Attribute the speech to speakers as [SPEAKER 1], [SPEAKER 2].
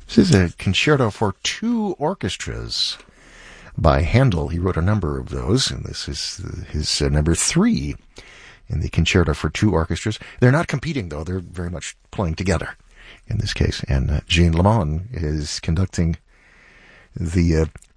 [SPEAKER 1] This is a concerto for two orchestras by Handel. He wrote a number of those, and this is his number 3 in the concerto for two orchestras. They're not competing, though. They're very much playing together in this case. And Jean Lamont is conducting the